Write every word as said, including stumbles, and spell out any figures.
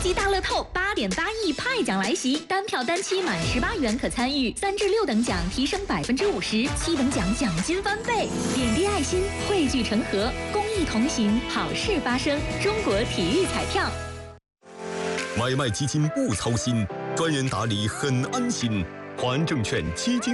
级大乐透八点八亿派奖来袭，单票单期满十八元可参与，三至六等奖提升百分之五十，七等奖奖金翻倍。点滴爱心，汇聚成河，公益同行，好事发生。中国体育彩票。 买卖基金不操心，专人打理很安心。华安证券基金